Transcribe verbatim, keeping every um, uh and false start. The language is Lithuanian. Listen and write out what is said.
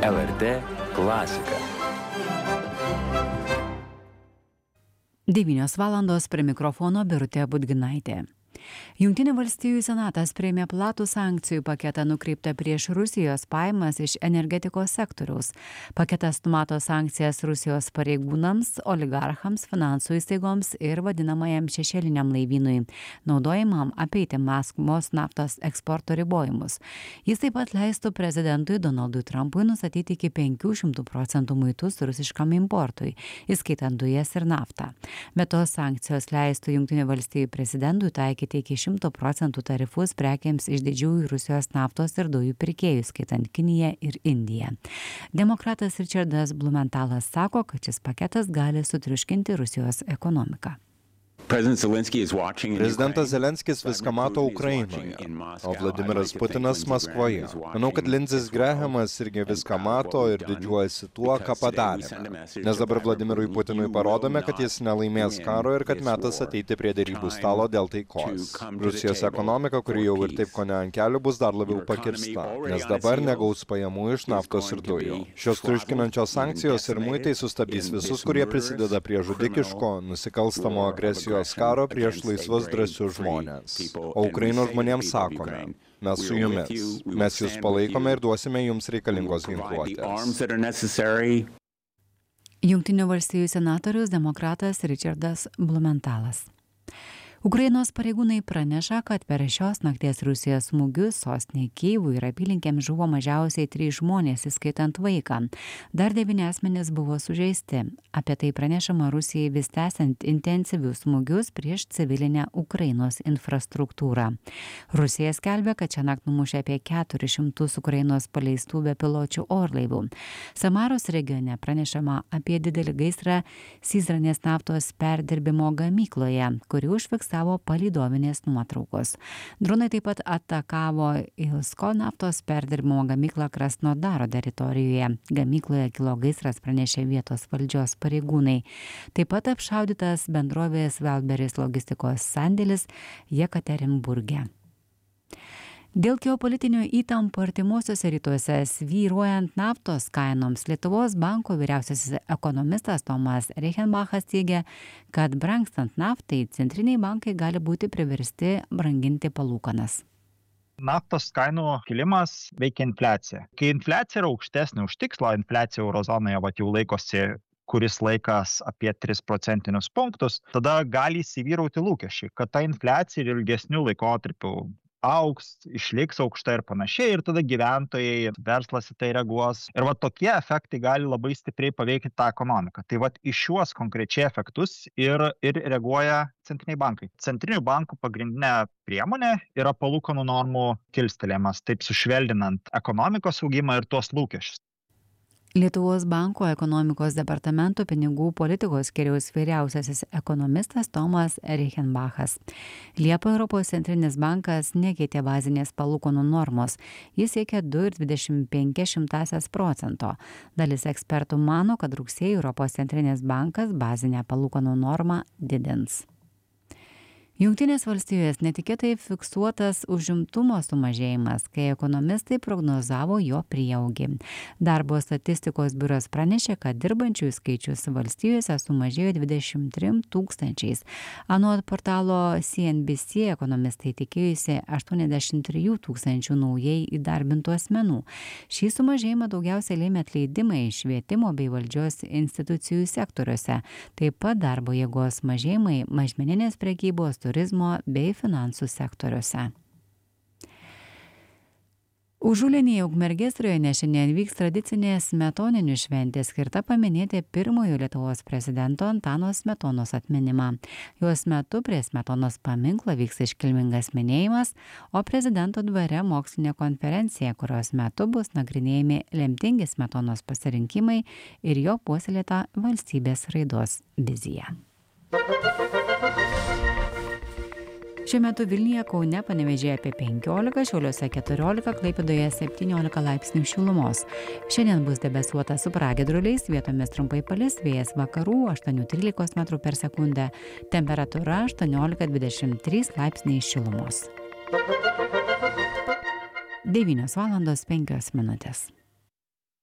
L R T klasika. devynios valandos prie mikrofono Birutė Budginaitė. Jungtinių valstijų senatas priėmė platų sankcijų paketą nukreiptą prieš Rusijos pajamas iš energetikos sektoriaus. Paketas numato sankcijas Rusijos pareigūnams, oligarchams, finansų įstaigoms ir vadinamajam šešėliniam laivynui, naudojimam apeiti Maskvos naftos eksporto ribojimus. Jis taip pat leistų prezidentui Donaldui Trumpui nustatyti iki penkių šimtų procentų muitus rusiškam importui, įskaitant dujas ir naftą. Bet tos sankcijos leistų Jungtinių valstijų prezidentui taikyti iki šimto procentų tarifus prekiams iš didžiųjų Rusijos naftos ir dujų pirkėjų, skaitant Kiniją ir Indiją. Demokratas Richardas Blumenthalas sako, kad šis paketas gali sutriuškinti Rusijos ekonomiką. Prezidentas Zelenskis viską mato Ukrainoje, o Vladimiras Putinas Maskvoje. Manau, kad Lindsey Grahamas irgi viską mato ir didžiuojasi tuo, ką padarėme. Nes dabar Vladimirui Putinui parodome, kad jis nelaimės karo ir kad metas ateiti prie derybų stalo dėl taikos. Rusijos ekonomika, kuri jau ir taip kone ant kelių, bus dar labiau pakirsta, nes dabar negaus pajamų iš naftos ir dujų. Šios triuškinančios sankcijos ir muitai sustabdys visus, kurie prisideda prie žudikiško, nusikalstamo agresijos karo prieš laisvus drąsius žmonės. O Ukrainos žmonėms sakome, mes su jumis, mes jūs palaikome ir duosime jums reikalingos ginkluotės. Jungtinių valstijų senatorius demokratas Richardas Blumenthalas. Ukrainos pareigūnai praneša, kad per šios nakties Rusijos smūgius sostinėje Kyjivui ir apylinkėms žuvo mažiausiai trys žmonės, įskaitant vaiką. Dar devyni asmenys buvo sužeisti. Apie tai pranešama Rusijai vis tęsiant intensyvius smūgius prieš civilinę Ukrainos infrastruktūrą. Rusija skelbia, kad šią naktį numušė apie keturis šimtus Ukrainos paleistų bepiločių orlaivių. Samaros regione pranešama apie didelį gaisrą Syzranės naftos perdirbimo gamykloje, kuri užfiksavo savo palydovinės nuotraukos. Dronai taip pat atakavo Ilsko naftos perdirbimo gamyklą Krasnodaro teritorijoje. Gamykloje kilo gaisras, pranešė vietos valdžios pareigūnai. Taip pat apšaudytas bendrovės Wildberries logistikos sandėlis Jekaterinburge. Dėl geopolitinių įtampų artimuosiuose rytuose svyruojant naftos kainoms, Lietuvos banko vyriausiasis ekonomistas Tomas Reichenbachas teigia, kad brangstant naftai centriniai bankai gali būti priversti branginti palūkanas. Naftos kainų kilimas veikia infliaciją. Kai infliacija yra aukštesnė už tikslą, infliacija eurozonoje vat jau laikosi kuris laikas apie tris procentinius punktus, tada gali įsivyrauti lūkesčiai, kad ta infliacija ir ilgesnių laikotarpių augs, išliks aukšta ir panašiai, ir tada gyventojai, verslas į tai reaguos. Ir va tokie efektai gali labai stipriai paveikti tą ekonomiką. Tai va iš šiuos konkrečiai efektus ir, ir reaguoja centriniai bankai. Centrinių bankų pagrindinė priemonė yra palūkanų normų kilstelėjimas, taip sušvelninant ekonomikos augimą ir tuos lūkesčius. Lietuvos banko ekonomikos departamento pinigų politikos skyriaus vyriausiasis ekonomistas Tomas Reichenbachas. Liepą Europos centrinis bankas nekeitė bazinės palūkanų normos. Jis siekia du ir dvidešimt penkias šimtąsias procento. Dalis ekspertų mano, kad rugsėjį Europos centrinis bankas bazinę palūkanų normą didins. Jungtinės valstijos netikėtai fiksuotas užimtumo sumažėjimas, kai ekonomistai prognozavo jo prieaugį. Darbo statistikos biuras pranešė, kad dirbančiųjų skaičius valstijose sumažėjo dvidešimt trim tūkstančiais. Anot portalo C N B C ekonomistai tikėjusi aštuoniasdešimt trijų tūkstančių naujai įdarbintų asmenų. Šį sumažėjimą daugiausiai lėmė atleidimai švietimo bei valdžios institucijų sektoriuose, taip pat darbo jėgos mažėjimai mažmeninės prekybos, turizmo bei finansų sektoriuose. Užulėnėje Ukmergės rajone šiandien vyks tradicinė Smetoninių šventė skirta paminėti pirmojo Lietuvos prezidento Antano Smetonos atminimą. Jos metu prie Smetonos paminklo vyks iškilmingas minėjimas, o prezidento dvare mokslinė konferencija, kurios metu bus nagrinėjami lemtingi Smetonos pasirinkimai ir jo puoselėta valstybės raidos vizija. Šiuo metu Vilniuje, Kaune, Panevėžyje apie penkiolika, Šiauliuose keturiolika, Klaipėdoje septyniolika laipsnių šilumos. Šiandien bus debesuota su pragiedruliais, vietomis trumpai palis, vėjas vakarų aštuoni trylika metrų per sekundę, temperatūra aštuoniolika dvidešimt trys laipsniai šilumos. devynios valandos penkios minutės.